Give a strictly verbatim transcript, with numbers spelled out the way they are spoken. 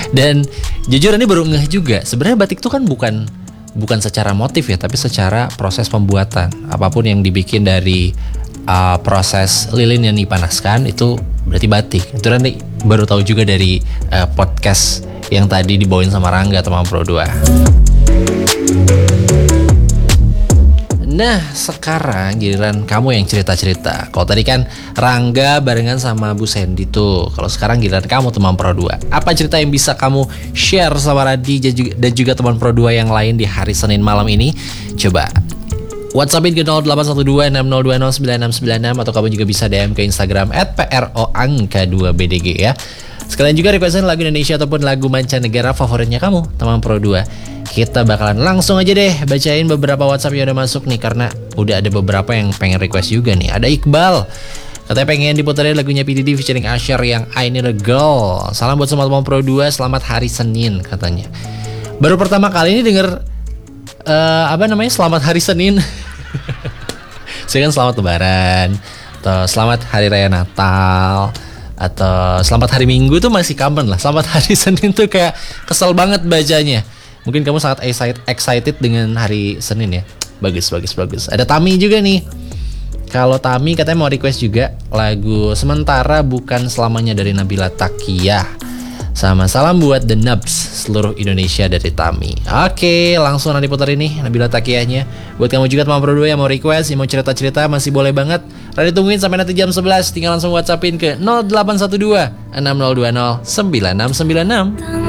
Dan jujur ini baru ngeh juga. Sebenarnya batik itu kan bukan bukan secara motif ya, tapi secara proses pembuatan. Apapun yang dibikin dari uh, proses lilin yang dipanaskan itu berarti batik. Itu nanti baru tahu juga dari uh, podcast yang tadi dibawain sama Rangga teman Pro dua. Nah, sekarang giliran kamu yang cerita-cerita. Kalau tadi kan Rangga barengan sama Bu Sandy tuh. Kalau sekarang giliran kamu teman Pro dua. Apa cerita yang bisa kamu share sama Radi dan juga teman Pro dua yang lain di hari Senin malam ini? Coba WhatsAppin ke nol delapan satu dua enam nol dua nol sembilan enam sembilan enam atau kamu juga bisa D M ke Instagram at pro angka dua b d g ya. Sekalian juga requestin lagu Indonesia ataupun lagu mancanegara favoritnya kamu, teman Pro dua. Kita bakalan langsung aja deh bacain beberapa WhatsApp yang udah masuk nih, karena udah ada beberapa yang pengen request juga nih. Ada Iqbal, katanya pengen diputerin lagunya P D D featuring Usher yang I Need a Girl. Salam buat semua teman Pro dua, selamat hari Senin katanya. Baru pertama kali ini denger uh, apa namanya selamat hari Senin. Saya kan selamat Lebaran atau selamat hari raya Natal atau selamat hari Minggu tuh masih common lah. Selamat hari Senin tuh kayak kesel banget bacanya. Mungkin kamu sangat excited dengan hari Senin ya. Bagus, bagus, bagus. Ada Tami juga nih. Kalau Tami katanya mau request juga lagu Sementara Bukan Selamanya dari Nabila Takiyah. Sama salam buat The Nubs seluruh Indonesia dari Tami. Oke, langsung nanti putar ini Nabila Takiyahnya. Buat kamu juga teman Pro dua yang mau request, yang mau cerita-cerita masih boleh banget. Radi tungguin sampai nanti jam sebelas. Tinggal langsung WhatsAppin ke nol delapan satu dua enam nol dua nol sembilan enam sembilan enam.